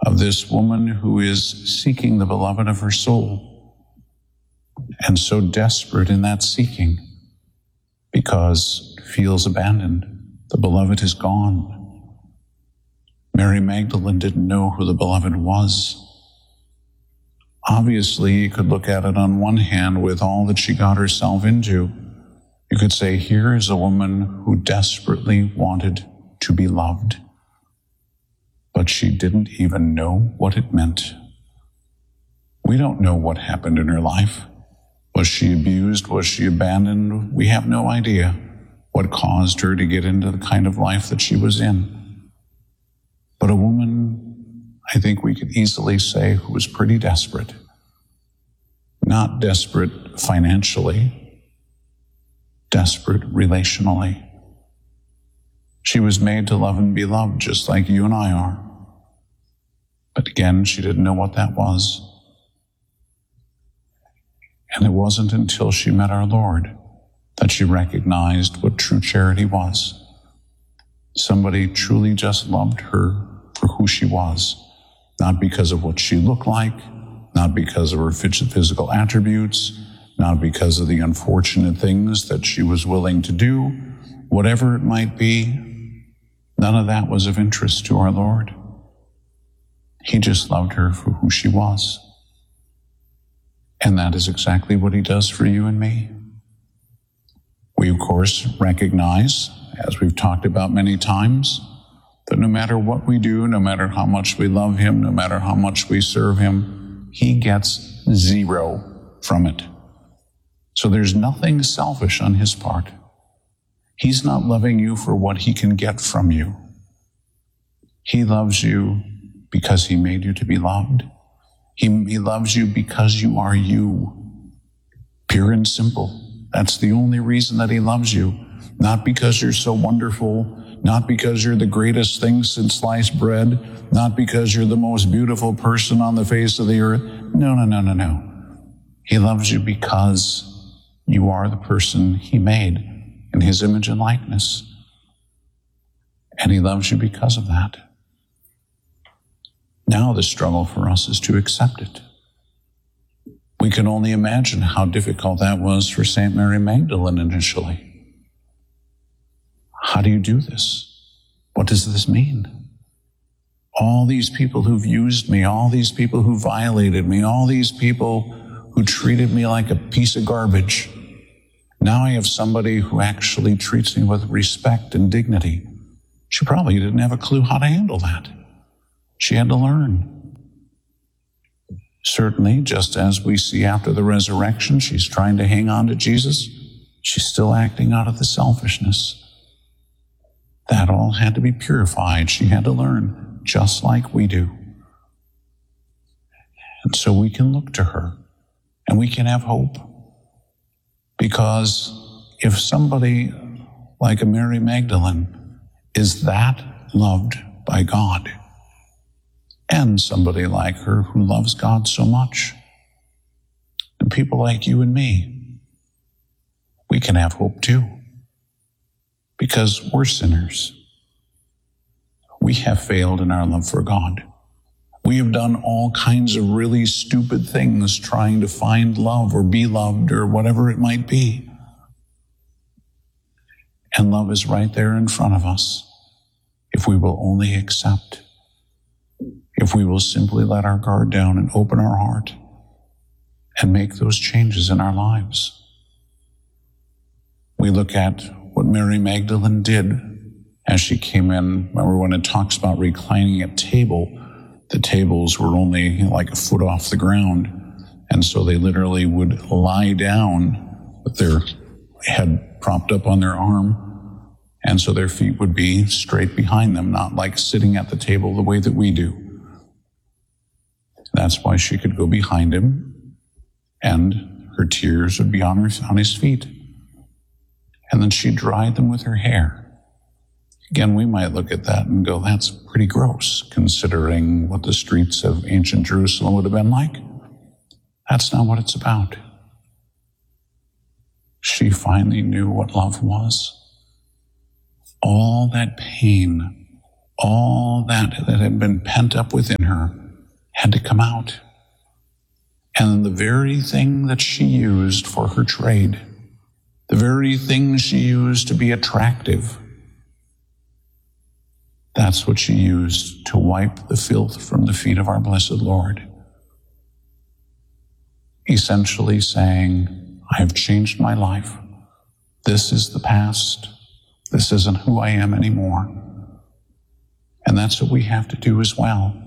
of this woman who is seeking the beloved of her soul, and so desperate in that seeking because feels abandoned. The beloved is gone. Mary Magdalene didn't know who the beloved was. Obviously, you could look at it on one hand with all that she got herself into. You could say, here is a woman who desperately wanted to be loved, but she didn't even know what it meant. We don't know what happened in her life. Was she abused? Was she abandoned? We have no idea what caused her to get into the kind of life that she was in. But a woman, I think we could easily say, who was pretty desperate. Not desperate financially, desperate relationally. She was made to love and be loved just like you and I are. But again, she didn't know what that was. And it wasn't until she met our Lord that she recognized what true charity was. Somebody truly just loved her for who she was, not because of what she looked like, not because of her physical attributes, not because of the unfortunate things that she was willing to do, whatever it might be. None of that was of interest to our Lord. He just loved her for who she was. And that is exactly what he does for you and me. We, of course, recognize, as we've talked about many times, that no matter what we do, no matter how much we love him, no matter how much we serve him, he gets zero from it. So there's nothing selfish on his part. He's not loving you for what he can get from you. He loves you because he made you to be loved. He loves you because you are you. Pure and simple. That's the only reason that he loves you. Not because you're so wonderful, not because you're the greatest thing since sliced bread, not because you're the most beautiful person on the face of the earth. No. He loves you because you are the person he made in his image and likeness. And he loves you because of that. Now the struggle for us is to accept it. We can only imagine how difficult that was for St. Mary Magdalene initially. How do you do this? What does this mean? All these people who've used me, all these people who violated me, all these people who treated me like a piece of garbage. Now I have somebody who actually treats me with respect and dignity. She probably didn't have a clue how to handle that. She had to learn. Certainly, just as we see after the resurrection, she's trying to hang on to Jesus. She's still acting out of the selfishness. That all had to be purified. She had to learn, just like we do. And so we can look to her, and we can have hope. Because if somebody like a Mary Magdalene is that loved by God, and somebody like her who loves God so much, and people like you and me, we can have hope too. Because we're sinners. We have failed in our love for God. We have done all kinds of really stupid things trying to find love or be loved or whatever it might be. And love is right there in front of us if we will only accept. If we will simply let our guard down and open our heart and make those changes in our lives. We look at what Mary Magdalene did as she came in. Remember when it talks about reclining at table, the tables were only like a foot off the ground. And so they literally would lie down with their head propped up on their arm. And so their feet would be straight behind them, not like sitting at the table the way that we do. That's why she could go behind him, and her tears would be on his feet. And then she dried them with her hair. Again, we might look at that and go, that's pretty gross, considering what the streets of ancient Jerusalem would have been like. That's not what it's about. She finally knew what love was. All that pain All that had been pent up within her had to come out. And the very thing that she used for her trade, the very thing she used to be attractive, that's what she used to wipe the filth from the feet of our blessed Lord. Essentially saying, I have changed my life. This is the past. This isn't who I am anymore. And that's what we have to do as well.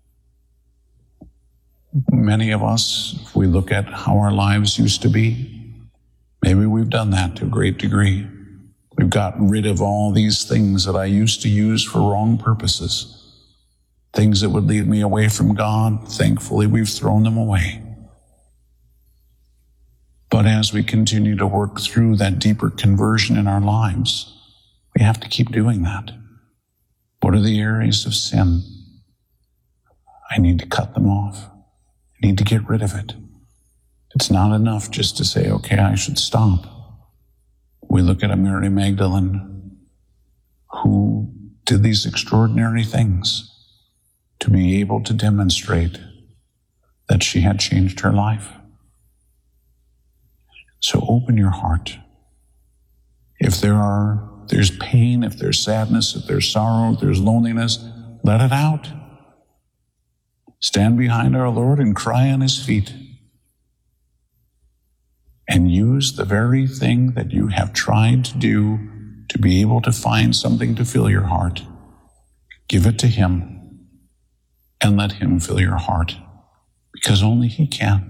Many of us, if we look at how our lives used to be, maybe we've done that to a great degree. We've gotten rid of all these things that I used to use for wrong purposes, things that would lead me away from God. Thankfully, we've thrown them away. But as we continue to work through that deeper conversion in our lives, we have to keep doing that. What are the areas of sin? I need to cut them off. I need to get rid of it. It's not enough just to say, okay, I should stop. We look at a Mary Magdalene who did these extraordinary things to be able to demonstrate that she had changed her life. So open your heart. If there's pain, if there's sadness, if there's sorrow, if there's loneliness, let it out. Stand behind our Lord and cry on his feet. And use the very thing that you have tried to do to be able to find something to fill your heart. Give it to him and let him fill your heart, because only he can.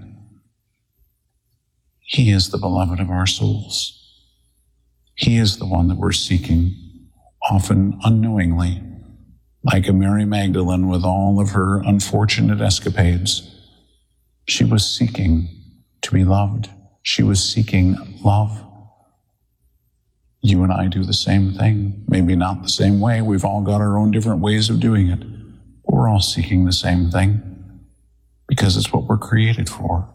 He is the beloved of our souls. He is the one that we're seeking, often unknowingly, like a Mary Magdalene with all of her unfortunate escapades. She was seeking to be loved. She was seeking love. You and I do the same thing. Maybe not the same way. We've all got our own different ways of doing it. But we're all seeking the same thing because it's what we're created for.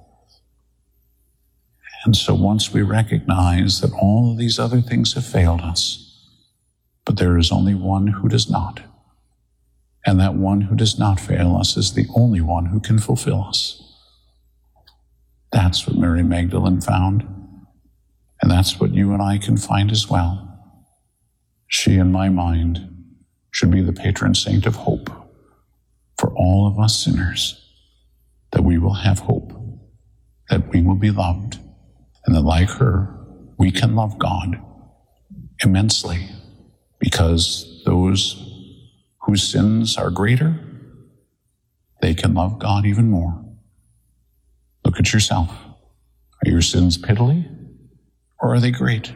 And so once we recognize that all of these other things have failed us, but there is only one who does not, and that one who does not fail us is the only one who can fulfill us. That's what Mary Magdalene found, and that's what you and I can find as well. She, in my mind, should be the patron saint of hope for all of us sinners, that we will have hope, that we will be loved, and that like her, we can love God immensely, because those whose sins are greater, they can love God even more. Look at yourself. Are your sins piddly, or are they great?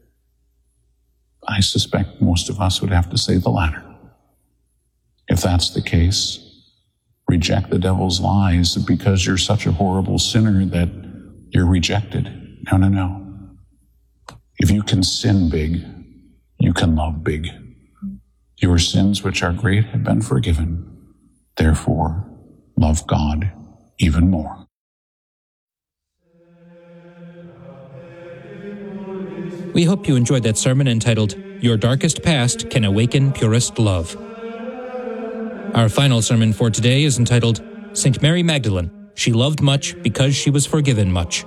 I suspect most of us would have to say the latter. If that's the case, reject the devil's lies that because you're such a horrible sinner that you're rejected. No. If you can sin big, you can love big. Your sins, which are great, have been forgiven. Therefore, love God even more. We hope you enjoyed that sermon entitled, Your Darkest Past Can Awaken Purest Love. Our final sermon for today is entitled, St. Mary Magdalene, She Loved Much Because She Was Forgiven Much.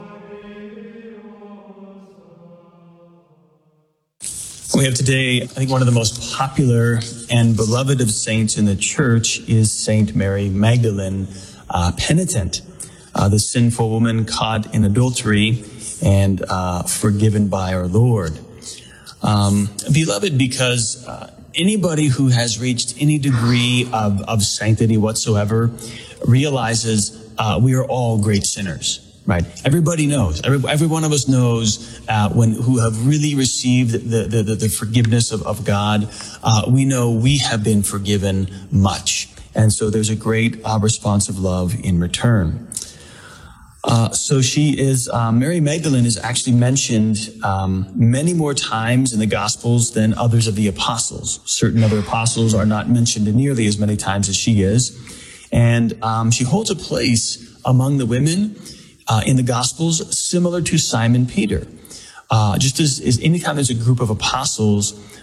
We have today, I think, one of the most popular and beloved of saints in the church is Saint Mary Magdalene, penitent, the sinful woman caught in adultery and forgiven by our Lord. Beloved because anybody who has reached any degree of sanctity whatsoever realizes we are all great sinners. Right. Everybody knows. Every one of us knows who have really received the forgiveness of God. We know we have been forgiven much, and so there's a great response of love in return. So she is Mary Magdalene is actually mentioned many more times in the Gospels than others of the apostles. Certain other apostles are not mentioned nearly as many times as she is, and she holds a place among the women in the Gospels, similar to Simon Peter. Just as anytime there's a group of apostles,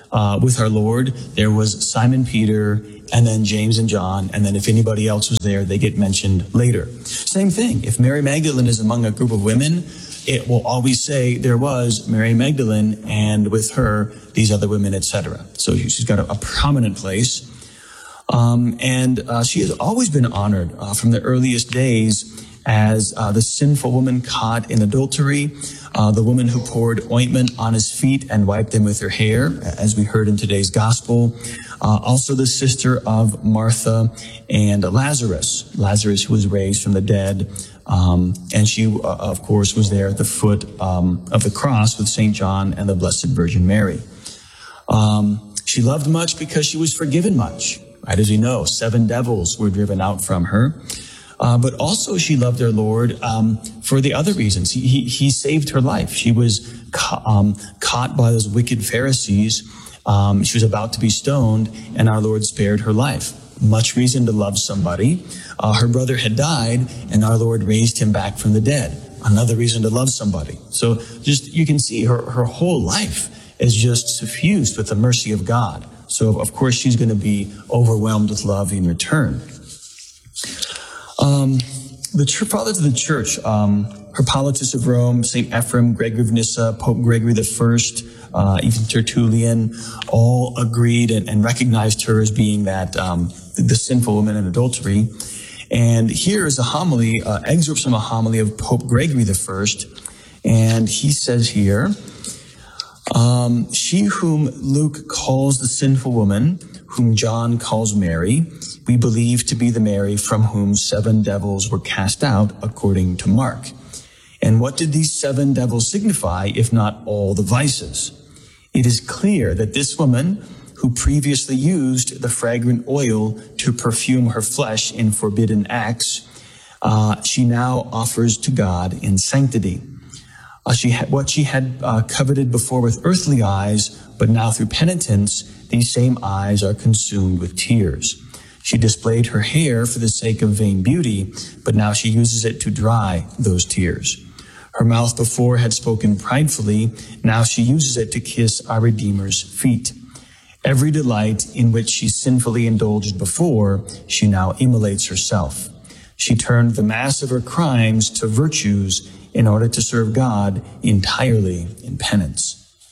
with our Lord, there was Simon Peter, and then James and John, and then if anybody else was there, they get mentioned later. Same thing. If Mary Magdalene is among a group of women, it will always say there was Mary Magdalene, and with her, these other women, etc. So she's got a prominent place. And she has always been honored from the earliest days as the sinful woman caught in adultery, the woman who poured ointment on his feet and wiped them with her hair, as we heard in today's gospel. Also the sister of Martha and Lazarus who was raised from the dead. And she, of course, was there at the foot of the cross with St. John and the Blessed Virgin Mary. She loved much because she was forgiven much. Right, as we know, 7 devils were driven out from her. But also she loved our Lord for the other reasons. He saved her life. She was caught by those wicked Pharisees. She was about to be stoned, and our Lord spared her life. Much reason to love somebody. Her brother had died, and our Lord raised him back from the dead. Another reason to love somebody. So just, you can see her whole life is just suffused with the mercy of God. So, of course, she's going to be overwhelmed with love in return. The fathers of the church, Hippolytus of Rome, St. Ephrem, Gregory of Nyssa, Pope Gregory I, even Tertullian, all agreed and recognized her as being that the sinful woman in adultery. And here is a homily, excerpts from a homily of Pope Gregory I, and he says here, she whom Luke calls the sinful woman, whom John calls Mary, we believe to be the Mary from whom 7 devils were cast out, according to Mark. And what did these 7 devils signify, if not all the vices? It is clear that this woman, who previously used the fragrant oil to perfume her flesh in forbidden acts, she now offers to God in sanctity. What she had coveted before with earthly eyes, but now through penitence, these same eyes are consumed with tears. She displayed her hair for the sake of vain beauty, but now she uses it to dry those tears. Her mouth before had spoken pridefully, now she uses it to kiss our Redeemer's feet. Every delight in which she sinfully indulged before, she now immolates herself. She turned the mass of her crimes to virtues in order to serve God entirely in penance.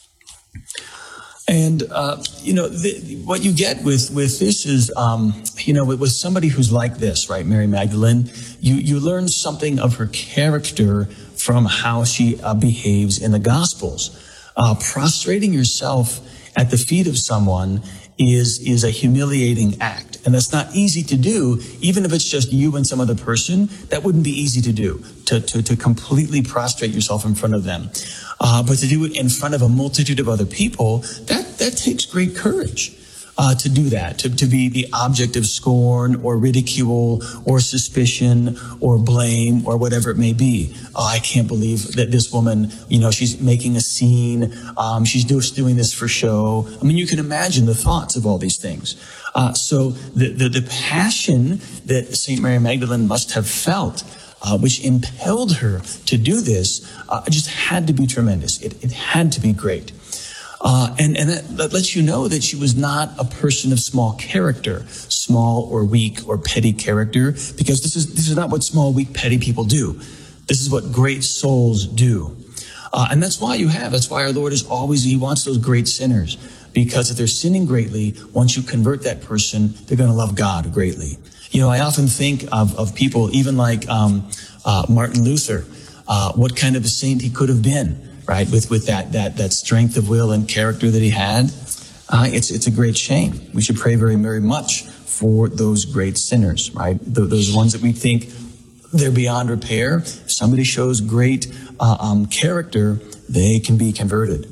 And, what you get with this is, with somebody who's like this, right, Mary Magdalene, you learn something of her character from how she behaves in the Gospels. Prostrating yourself at the feet of someone is a humiliating act. And that's not easy to do, even if it's just you and some other person. That wouldn't be easy to do, to completely prostrate yourself in front of them. But to do it in front of a multitude of other people, that takes great courage. To do that, to be the object of scorn or ridicule or suspicion or blame or whatever it may be. Oh, I can't believe that this woman, she's making a scene. She's just doing this for show. I mean, you can imagine the thoughts of all these things. So the passion that St. Mary Magdalene must have felt, which impelled her to do this, just had to be tremendous. It had to be great. And that lets you know that she was not a person of small character, small or weak or petty character, because this is not what small, weak, petty people do. This is what great souls do. And that's why our Lord is always, he wants those great sinners, because if they're sinning greatly, once you convert that person, they're going to love God greatly. I often think of people, even like Martin Luther, what kind of a saint he could have been. Right, with that strength of will and character that he had, it's a great shame. We should pray very, very much for those great sinners, right? Those ones that we think they're beyond repair. If somebody shows great character, they can be converted.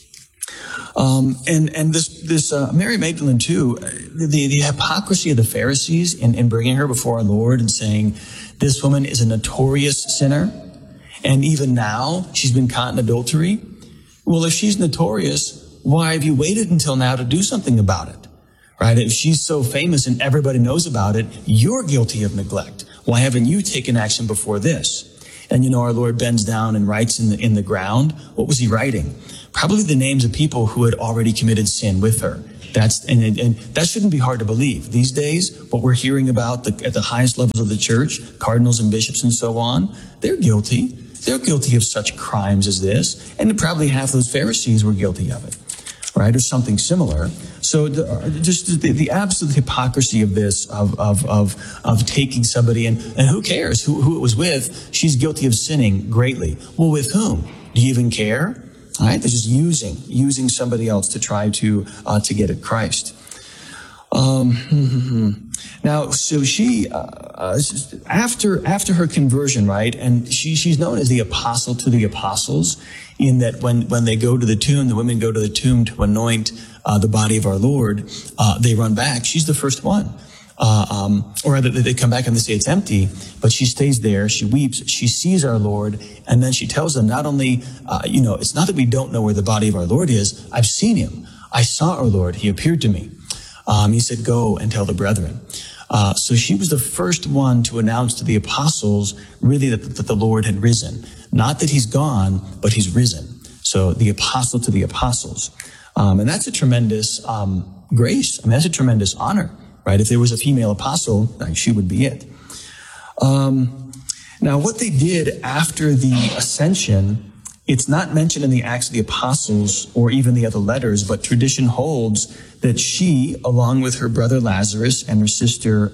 And this Mary Magdalene too, the hypocrisy of the Pharisees in bringing her before our Lord and saying this woman is a notorious sinner. And even now, she's been caught in adultery. Well, if she's notorious, why have you waited until now to do something about it? Right? If she's so famous and everybody knows about it, you're guilty of neglect. Why haven't you taken action before this? And our Lord bends down and writes in the ground. What was he writing? Probably the names of people who had already committed sin with her. And that shouldn't be hard to believe. These days, what we're hearing about at the highest levels of the church, cardinals and bishops and so on, they're guilty. They're guilty of such crimes as this. And probably half those Pharisees were guilty of it, right? Or something similar. So just the absolute hypocrisy of this, of taking somebody and who cares who it was with? She's guilty of sinning greatly. Well, with whom? Do you even care? All right, they're just using somebody else to try to get at Christ. Now, so she after her conversion, right, and she's known as the apostle to the apostles, in that when they go to the tomb, the women go to the tomb to anoint the body of our Lord. They run back. She's the first one. Or rather, they come back and they say it's empty, but she stays there. She weeps. She sees our Lord, and then she tells them, not only, it's not that we don't know where the body of our Lord is. I've seen him. I saw our Lord. He appeared to me. He said, go and tell the brethren. So she was the first one to announce to the apostles, really, that the Lord had risen. Not that he's gone, but he's risen. So the apostle to the apostles. And that's a tremendous grace. I mean, that's a tremendous honor. Right? If there was a female apostle, she would be it. Now, what they did after the ascension, it's not mentioned in the Acts of the Apostles or even the other letters, but tradition holds that she, along with her brother Lazarus and her sister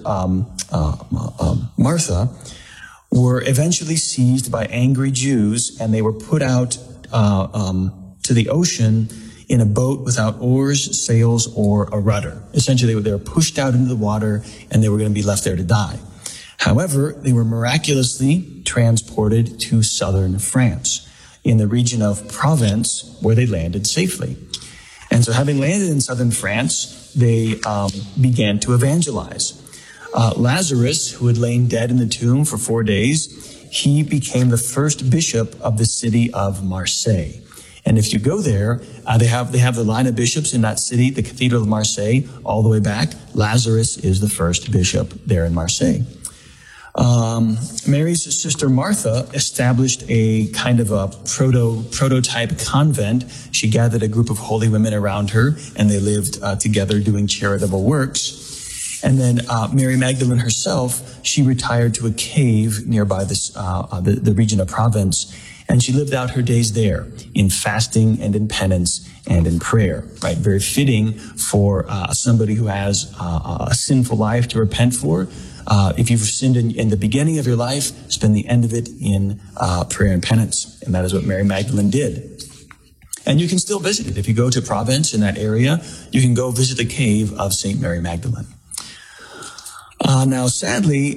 Martha, were eventually seized by angry Jews, and they were put out to the ocean in a boat without oars, sails, or a rudder. Essentially, they were pushed out into the water, and they were going to be left there to die. However, they were miraculously transported to southern France, in the region of Provence, where they landed safely. And so, having landed in southern France, they began to evangelize. Lazarus, who had lain dead in the tomb for 4 days, he became the first bishop of the city of Marseille. And if you go there, they have the line of bishops in that city, the Cathedral of Marseille, all the way back. Lazarus is the first bishop there in Marseille. Mary's sister Martha established a kind of a prototype convent. She gathered a group of holy women around her, and they lived together doing charitable works. And then Mary Magdalene herself, she retired to a cave nearby the region of Provence. And she lived out her days there in fasting and in penance and in prayer, right? Very fitting for somebody who has a sinful life to repent for. If you've sinned in the beginning of your life, spend the end of it in prayer and penance. And that is what Mary Magdalene did. And you can still visit it. If you go to Provence in that area, you can go visit the cave of St. Mary Magdalene. Now, sadly,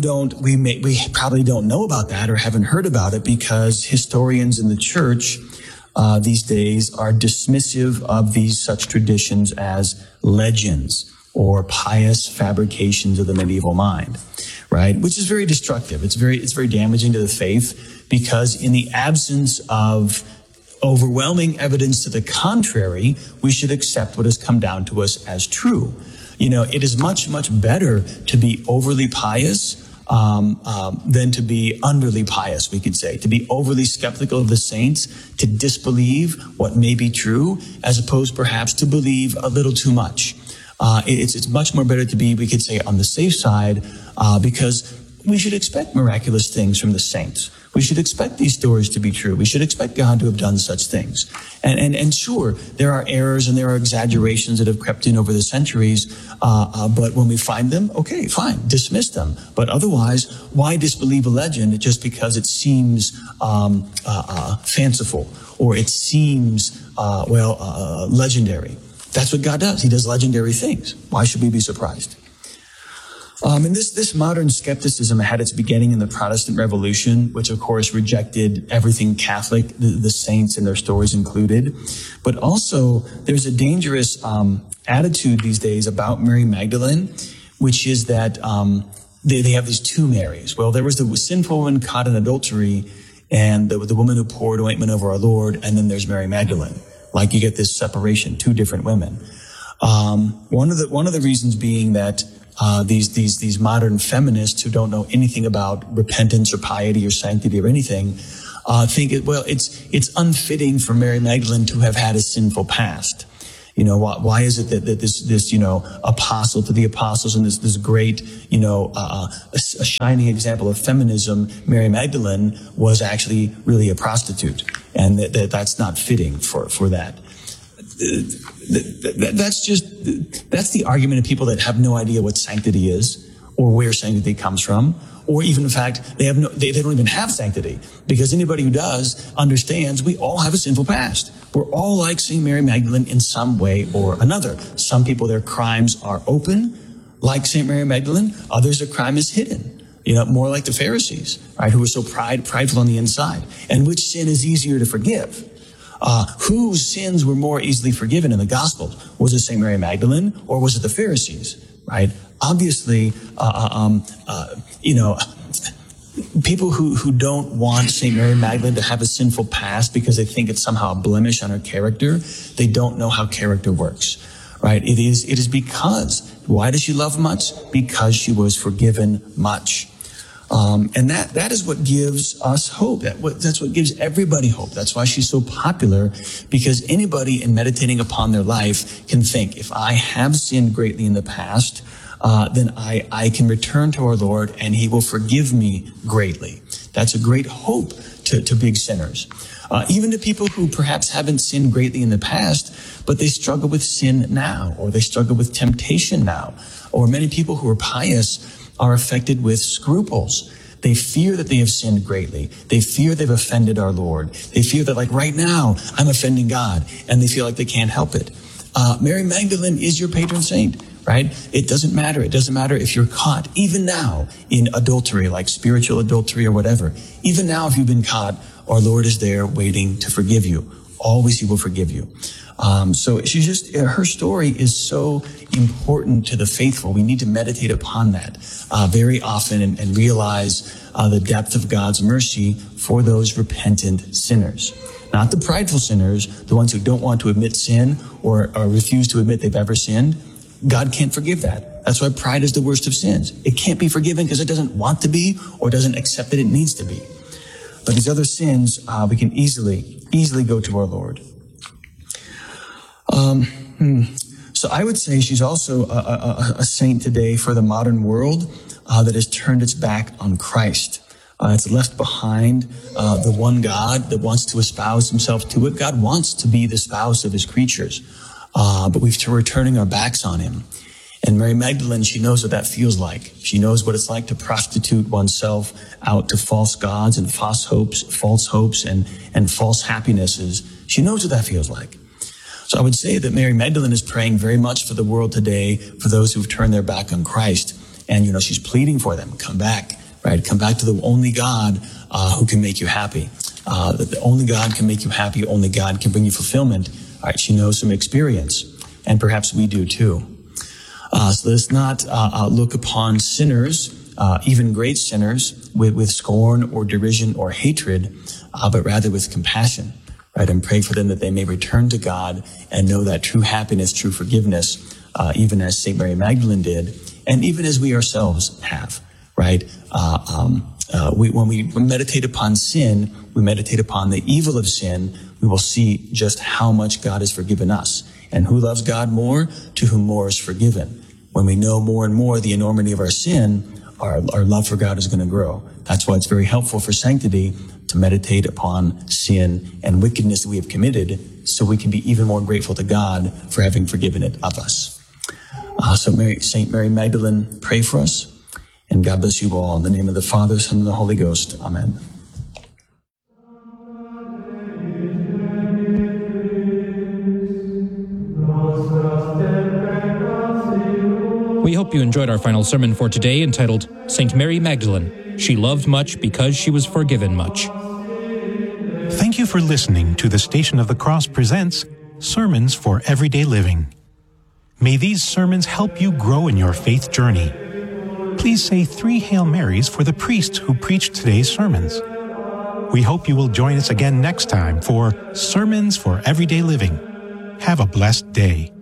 we probably don't know about that or haven't heard about it, because historians in the church these days are dismissive of such traditions as legends or pious fabrications of the medieval mind, right? Which is very destructive. It's very damaging to the faith, because in the absence of overwhelming evidence to the contrary, we should accept what has come down to us as true. It is much, much better to be overly pious than to be underly pious, we could say. To be overly skeptical of the saints, to disbelieve what may be true, as opposed perhaps to believe a little too much. It's much more better to be, we could say, on the safe side, because we should expect miraculous things from the saints. We should expect these stories to be true. We should expect God to have done such things. And sure, there are errors and there are exaggerations that have crept in over the centuries. But when we find them, okay, fine, dismiss them. But otherwise, why disbelieve a legend just because it seems fanciful or it seems, legendary? That's what God does. He does legendary things. Why should we be surprised? And this modern skepticism had its beginning in the Protestant Revolution, which of course rejected everything Catholic, the saints and their stories included. But also there's a dangerous attitude these days about Mary Magdalene, which is that they have these two Marys. Well, there was the sinful woman caught in adultery, and the woman who poured ointment over our Lord, and then there's Mary Magdalene. Like you get this separation, two different women. One of the reasons being that these modern feminists who don't know anything about repentance or piety or sanctity or anything, think it's unfitting for Mary Magdalene to have had a sinful past. Why is it that this apostle to the apostles and this great, a shining example of feminism, Mary Magdalene, was actually really a prostitute, and that's not fitting for that. That's the argument of people that have no idea what sanctity is or where sanctity comes from, or even in fact they don't even have sanctity, because anybody who does understands we all have a sinful past. We're all like St. Mary Magdalene in some way or another. Some people, their crimes are open, like St. Mary Magdalene. Others, their crime is hidden. More like the Pharisees, right, who were so prideful on the inside. And which sin is easier to forgive? Whose sins were more easily forgiven in the Gospels? Was it St. Mary Magdalene or was it the Pharisees, right? Obviously, people who don't want St. Mary Magdalene to have a sinful past because they think it's somehow a blemish on her character, they don't know how character works, right? It is because, why does she love much? Because she was forgiven much. And that is what gives us hope. That's what gives everybody hope. That's why she's so popular, because anybody in meditating upon their life can think, if I have sinned greatly in the past, then I can return to our Lord and he will forgive me greatly. That's a great hope to big sinners. Even to people who perhaps haven't sinned greatly in the past, but they struggle with sin now, or they struggle with temptation now. Or many people who are pious are affected with scruples. They fear that they have sinned greatly. They fear they've offended our Lord. They fear that, like, right now I'm offending God, and they feel like they can't help it. Mary Magdalene is your patron saint, right? It doesn't matter. It doesn't matter if you're caught, even now, in adultery, like spiritual adultery or whatever. Even now, if you've been caught, our Lord is there waiting to forgive you. Always he will forgive you. So her story is so important to the faithful. We need to meditate upon that very often and realize the depth of God's mercy for those repentant sinners. Not the prideful sinners, the ones who don't want to admit sin or refuse to admit they've ever sinned. God can't forgive that. That's why pride is the worst of sins. It can't be forgiven because it doesn't want to be or doesn't accept that it needs to be. But these other sins, we can easily go to our Lord. So I would say she's also a saint today for the modern world that has turned its back on Christ. It's left behind the one God that wants to espouse himself to it. God wants to be the spouse of his creatures, but we're turning our backs on him. And Mary Magdalene, she knows what that feels like. She knows what it's like to prostitute oneself out to false gods and false hopes and false happinesses. She knows what that feels like. So I would say that Mary Magdalene is praying very much for the world today, for those who've turned their back on Christ. And, she's pleading for them, come back, right? Come back to the only God who can make you happy. That the only God can make you happy, only God can bring you fulfillment. All right, she knows some experience, and perhaps we do too. So let's not look upon sinners, even great sinners, with scorn or derision or hatred, but rather with compassion. Right, and pray for them that they may return to God and know that true happiness, true forgiveness, even as St. Mary Magdalene did, and even as we ourselves have, right? When we meditate upon sin, we meditate upon the evil of sin, we will see just how much God has forgiven us. And who loves God more? To whom more is forgiven. When we know more and more the enormity of our sin, our love for God is going to grow. That's why it's very helpful for sanctity to meditate upon sin and wickedness that we have committed, so we can be even more grateful to God for having forgiven it of us. So St. Mary Magdalene, pray for us, and God bless you all. In the name of the Father, Son, and the Holy Ghost. Amen. We hope you enjoyed our final sermon for today, entitled St. Mary Magdalene. She loved much because she was forgiven much. Thank you for listening to the Station of the Cross presents Sermons for Everyday Living. May these sermons help you grow in your faith journey. Please say 3 Hail Marys for the priest who preached today's sermons. We hope you will join us again next time for Sermons for Everyday Living. Have a blessed day.